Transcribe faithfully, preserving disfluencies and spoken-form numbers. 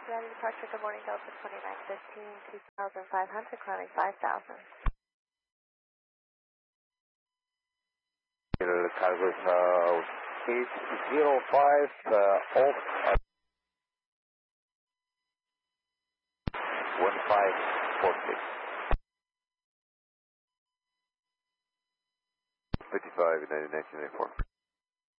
Cincinnati departure, good morning, Delta twenty-nine fifteen, two thousand five hundred, climbing five thousand. El cargo is uh, eight zero five uh, off uh, one five four six. fifty-five, nineteen ninety-four.